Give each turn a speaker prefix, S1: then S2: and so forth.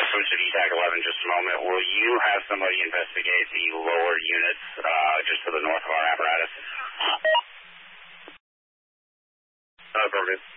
S1: switch to VTAC 11 just a moment. Will you have somebody investigate the lower units just to the north of our apparatus?
S2: Affirmative.